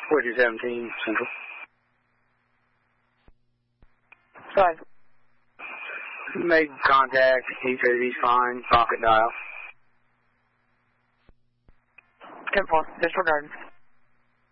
4217 Central. Sorry. Made contact. He says he's fine. Pocket dial. 10-4. Disregard.